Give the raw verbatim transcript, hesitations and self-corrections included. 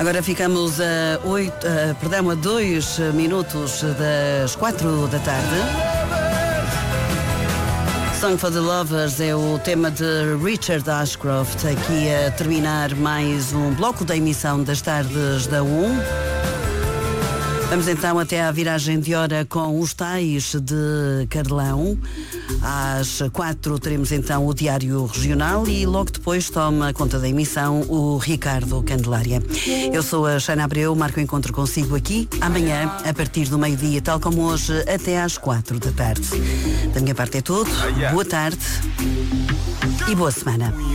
Agora ficamos a oito, uh, perdão, a dois minutos das quatro da tarde. Song for the Lovers é o tema de Richard Ashcroft, aqui a terminar mais um bloco da emissão das tardes da um. Vamos então até à viragem de hora com os tais de Carlão. Às quatro teremos então o Diário Regional e logo depois toma conta da emissão o Ricardo Candelária. Eu sou a Xana Abreu, marco o encontro consigo aqui amanhã a partir do meio-dia, tal como hoje, até às quatro da tarde. Da minha parte é tudo. Boa tarde e boa semana.